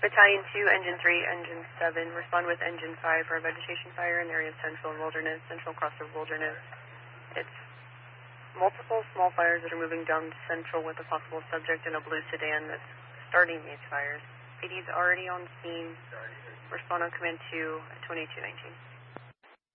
Battalion 2, Engine 3, Engine 7, respond with Engine 5 for a vegetation fire in the area of Central Wilderness, Central Crossover Wilderness. It's multiple small fires that are moving down to Central with a possible subject in a blue sedan that's starting these fires. PD's already on scene. Respond on command 2 at 2219.